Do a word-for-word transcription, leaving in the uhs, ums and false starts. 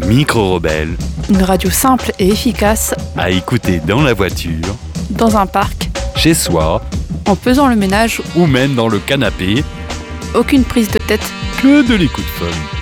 Micro-Rebelle, Une radio simple et efficace, à écouter dans la voiture, dans un parc, chez soi, en faisant le ménage, ou même dans le canapé, aucune prise de tête. que de l'écoute folle.